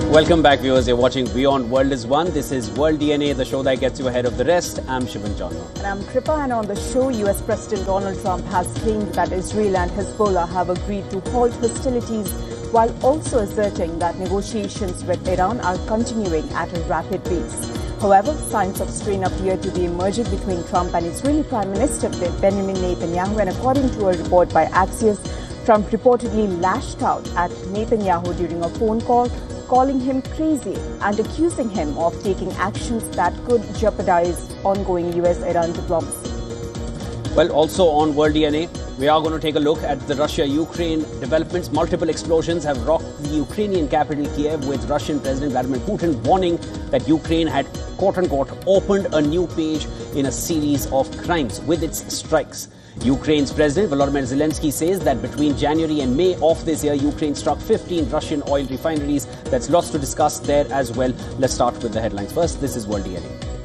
Welcome back, viewers. You're watching Beyond World is One. This is World DNA, the show that gets you ahead of the rest. I'm Shivan Chandra. And I'm Kripa, and on the show, US President Donald Trump has claimed that Israel and Hezbollah have agreed to halt hostilities while also asserting that negotiations with Iran are continuing at a rapid pace. However, signs of strain appear to be emerging between Trump and Israeli Prime Minister Benjamin Netanyahu, and according to a report by Axios, Trump reportedly lashed out at Netanyahu during a phone call, calling him crazy and accusing him of taking actions that could jeopardize ongoing US-Iran diplomacy. Well, also on World DNA, we are going to take a look at the Russia-Ukraine developments. Multiple explosions have rocked the Ukrainian capital Kiev, with Russian President Vladimir Putin warning that Ukraine had, quote-unquote, opened a new page in a series of crimes with its strikes. Ukraine's President Volodymyr Zelensky says that between January and May of this year, Ukraine struck 15 Russian oil refineries. That's lots to discuss there as well. Let's start with the headlines first. This is World DNA.